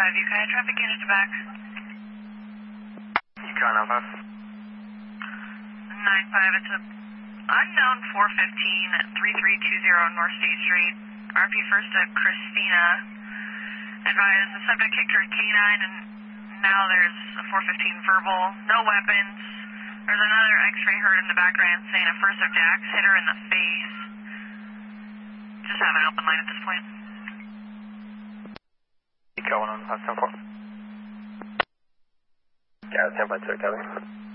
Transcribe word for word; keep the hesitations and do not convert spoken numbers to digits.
five, U K, traffic unit to back. U K nine five. nine five, it's a unknown four fifteen at three three two zero North State Street. R P first to Christina. Advise the subject kicked her canine and now there's a four fifteen verbal, no weapons. There's another x-ray heard in the background saying a first of Jax hit her in the face. Just have an open line at this point. U K one on five ten four. Yeah, ten by two, Kelly.